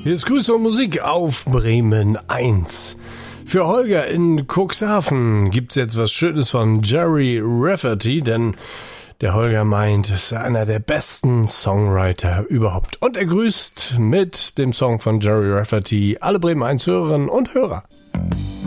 Hier ist Grüße und Musik auf Bremen 1. Für Holger in Cuxhaven gibt's jetzt was Schönes von Gerry Rafferty, denn der Holger meint, es ist einer der besten Songwriter überhaupt. Und er grüßt mit dem Song von Gerry Rafferty alle Bremen 1 Hörerinnen und Hörer.